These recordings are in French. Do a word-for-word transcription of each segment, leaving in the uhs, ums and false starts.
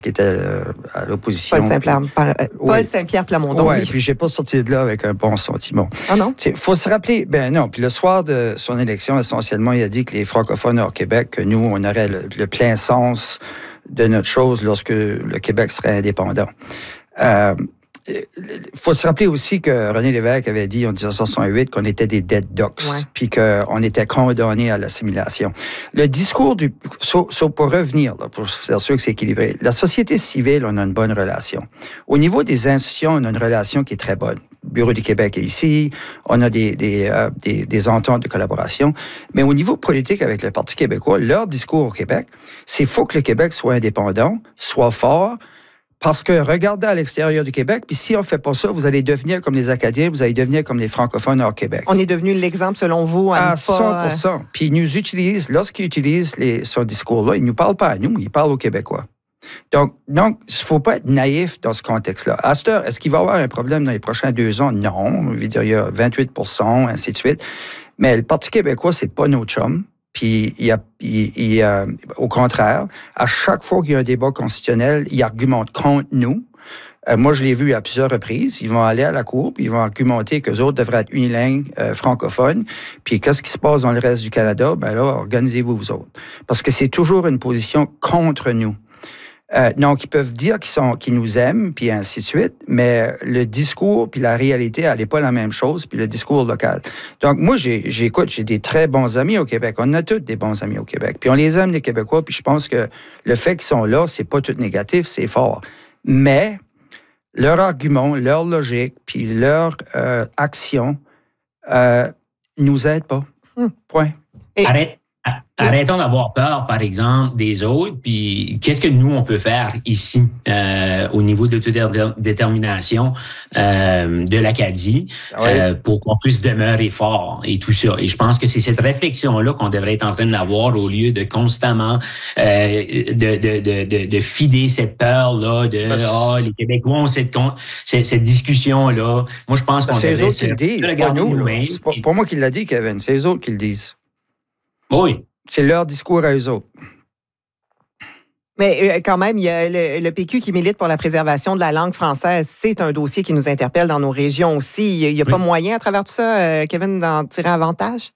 qui était euh, à l'opposition. Paul Saint-Pierre, puis, oui. Saint-Pierre Plamondon. Oui, puis j'ai pas sorti de là avec un bon sentiment. Ah non? Il faut se rappeler, ben non, puis le soir de son élection, essentiellement, il a dit que les francophones au Québec, que nous, on aurait le, le plein sens de notre chose lorsque le Québec serait indépendant. Euh, Il faut se rappeler aussi que René Lévesque avait dit en dix-neuf cent soixante-huit qu'on était des dead ducks, ouais. Puis qu'on était condamnés à l'assimilation. Le discours du... So, so pour revenir, là, pour faire sûr que c'est équilibré, la société civile, on a une bonne relation. Au niveau des institutions, on a une relation qui est très bonne. Le Bureau du Québec est ici, on a des, des, euh, des, des ententes de collaboration. Mais au niveau politique avec le Parti québécois, leur discours au Québec, c'est qu'il faut que le Québec soit indépendant, soit fort. Parce que regardez à l'extérieur du Québec, puis si on ne fait pas ça, vous allez devenir comme les Acadiens, vous allez devenir comme les francophones hors Québec. On est devenu l'exemple, selon vous, à, à cent pour cent. Puis ils nous utilisent, lorsqu'ils utilisent les, ce discours-là, ils ne nous parlent pas à nous, ils parlent aux Québécois. Donc, donc il ne faut pas être naïf dans ce contexte-là. À cette heure, est-ce qu'il va y avoir un problème dans les prochains deux ans? Non. Je veux dire, il y a vingt-huit pour cent, ainsi de suite. Mais le Parti québécois, c'est pas nos chums. Puis, il y a, il, il, euh, au contraire, à chaque fois qu'il y a un débat constitutionnel, ils argumentent contre nous. Euh, moi, je l'ai vu à plusieurs reprises. Ils vont aller à la Cour, puis ils vont argumenter qu'eux autres devraient être unilingues euh, francophones. Puis, qu'est-ce qui se passe dans le reste du Canada? Ben là, organisez-vous, vous autres. Parce que c'est toujours une position contre nous. Euh, donc, ils peuvent dire qu'ils sont, qu'ils nous aiment, puis ainsi de suite, mais le discours puis la réalité, elle n'est pas la même chose, puis le discours local. Donc, moi, j'ai, j'écoute, j'ai des très bons amis au Québec. On a tous des bons amis au Québec. Puis on les aime, les Québécois, puis je pense que le fait qu'ils sont là, c'est pas tout négatif, c'est fort. Mais leur argument, leur logique, puis leur euh, action euh, nous aident pas. Hmm. Point. Et... Arrête. Arrêtons d'avoir peur, par exemple, des autres, puis qu'est-ce que nous, on peut faire ici euh, au niveau de l'autodétermination euh, de l'Acadie ah ouais. euh, pour qu'on puisse demeurer fort et tout ça. Et je pense que c'est cette réflexion-là qu'on devrait être en train d'avoir au lieu de constamment euh, de, de, de, de, de fider cette peur-là de « Ah, oh, les Québécois ont cette, cette, cette discussion-là ». Moi, je pense qu'on c'est devrait... eux autres qui le disent, c'est pas nous. C'est pas, pas moi qui l'a dit, Kevin, c'est eux autres qui le disent. Oui. C'est leur discours à eux autres. Mais quand même, il y a le, le P Q qui milite pour la préservation de la langue française. C'est un dossier qui nous interpelle dans nos régions aussi. Il n'y a, a oui. pas moyen à travers tout ça, Kevin, d'en tirer avantage?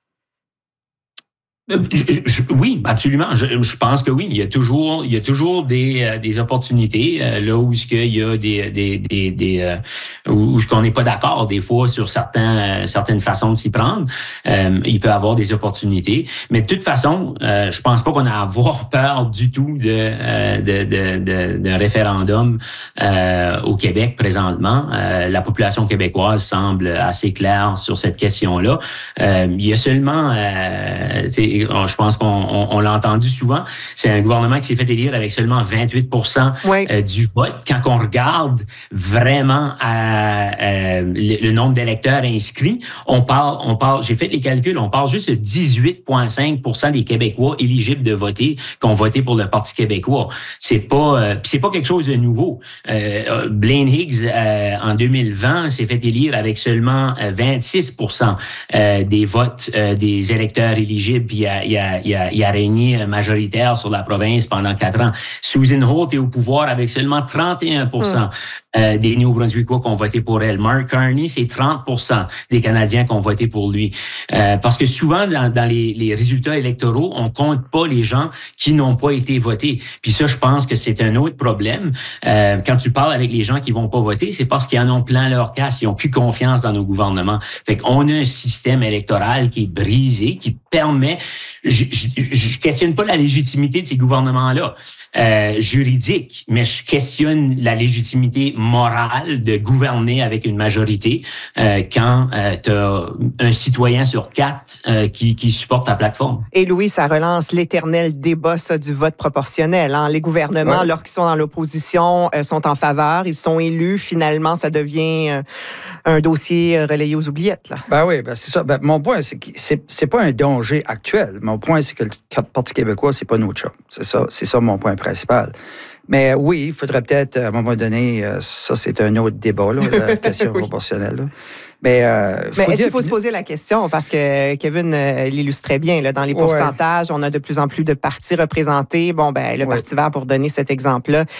Je, je, oui, absolument. Je, je pense que oui. Il y a toujours, il y a toujours des, euh, des opportunités euh, là où il y a des, des, des, des euh, où, où on n'est pas d'accord des fois sur certains, euh, certaines façons de s'y prendre. Euh, il peut y avoir des opportunités, mais de toute façon, euh, je pense pas qu'on a à avoir peur du tout de, euh, de, de, de, d'un référendum euh, au Québec présentement. Euh, la population québécoise semble assez claire sur cette question-là. Euh, il y a seulement, euh, je pense qu'on on, on l'a entendu souvent, c'est un gouvernement qui s'est fait élire avec seulement vingt-huit pour cent oui. euh, du vote. Quand on regarde vraiment à, à, le, le nombre d'électeurs inscrits, on parle, on parle, j'ai fait les calculs, on parle juste de dix-huit virgule cinq pour cent des Québécois éligibles de voter qui ont voté pour le Parti québécois. C'est pas, euh, c'est pas quelque chose de nouveau. Euh, Blaine Higgs, euh, en deux mille vingt, s'est fait élire avec seulement vingt-six pour cent euh, des votes euh, des électeurs éligibles. Puis il a, il a, il a, il a régné majoritaire sur la province pendant quatre ans. Susan Holt est au pouvoir avec seulement trente et un pour cent mmh. euh, des Néo-Brunswickois qui ont voté pour elle. Mark Carney, c'est trente pour cent des Canadiens qui ont voté pour lui. Euh, parce que souvent, dans, dans les, les résultats électoraux, on compte pas les gens qui n'ont pas été votés. Puis ça, je pense que c'est un autre problème. Euh, quand tu parles avec les gens qui vont pas voter, c'est parce qu'ils en ont plein leur casse. Ils ont plus confiance dans nos gouvernements. Fait qu'on a un système électoral qui est brisé, qui permet... Je, je, je questionne pas la légitimité de ces gouvernements-là euh, juridiques, mais je questionne la légitimité morale de gouverner avec une majorité euh, quand euh, tu as un citoyen sur quatre euh, qui, qui supporte ta plateforme. Et Louis, ça relance l'éternel débat ça, du vote proportionnel. Hein? Les gouvernements, ouais. lorsqu'ils sont dans l'opposition, euh, sont en faveur, ils sont élus. Finalement, ça devient euh, un dossier relayé aux oubliettes. Là. Ben oui, ben c'est ça. Ben, mon point, c'est que c'est, c'est pas un danger actuel. Mon point, c'est que le Parti québécois, c'est pas notre chum. C'est ça, c'est ça mon point principal. Mais oui, il faudrait peut-être, à un moment donné, ça, c'est un autre débat, là, la question oui. proportionnelle. Là. Mais, euh, Mais est-ce dire... qu'il faut se poser la question? Parce que Kevin euh, l'illustrait bien. Là, dans les pourcentages, ouais. on a de plus en plus de partis représentés. Bon, ben le ouais. Parti vert, pour donner cet exemple-là,